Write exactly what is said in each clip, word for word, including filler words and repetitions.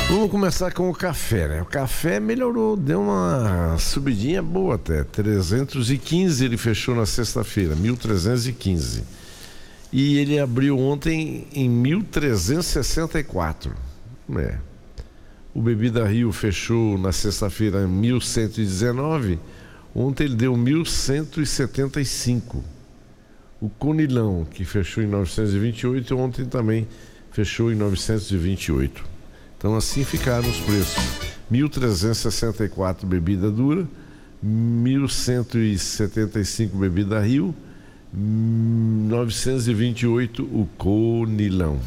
Vamos começar com o café, né? O café melhorou, deu uma subidinha boa até, trezentos e quinze ele fechou na sexta-feira, mil trezentos e quinze. E ele abriu ontem em mil trezentos e sessenta e quatro. É. O Bebida Rio fechou na sexta-feira em mil cento e dezenove, ontem ele deu mil cento e setenta e cinco. O Conilão, que fechou em novecentos e vinte e oito, ontem também fechou em novecentos e vinte e oito. Então assim ficaram os preços: mil trezentos e sessenta e quatro bebida dura, mil cento e setenta e cinco bebida Rio, novecentos e vinte e oito o Conilão.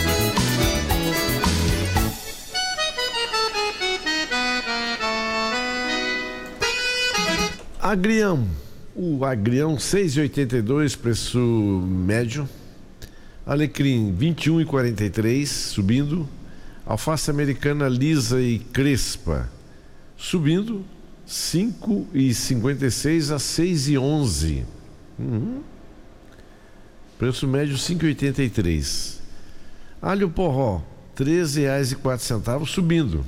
Agrião, o agrião seis reais e oitenta e dois, preço médio. Alecrim vinte e um reais e quarenta e três, subindo. Alface americana lisa e crespa, subindo cinco reais e cinquenta e seis a seis reais e onze. Uhum. Preço médio cinco reais e oitenta e três. Alho porró treze reais e quatro centavos, subindo.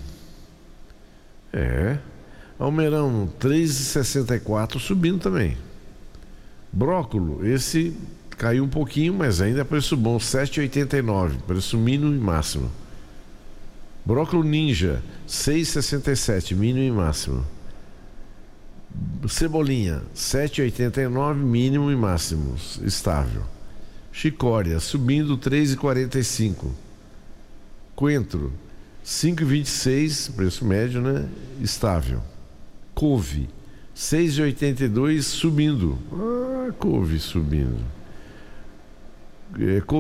É. Almeirão três reais e sessenta e quatro, subindo também. Brócolo, esse caiu um pouquinho, mas ainda é preço bom, sete reais e oitenta e nove, preço mínimo e máximo. Brócolis ninja, seis reais e sessenta e sete, mínimo e máximo. Cebolinha, sete reais e oitenta e nove, mínimo e máximo, estável. Chicória, subindo três reais e quarenta e cinco. Coentro, cinco reais e vinte e seis, preço médio, né? Estável. Couve, seis reais e oitenta e dois, subindo. Ah, couve subindo. É, couve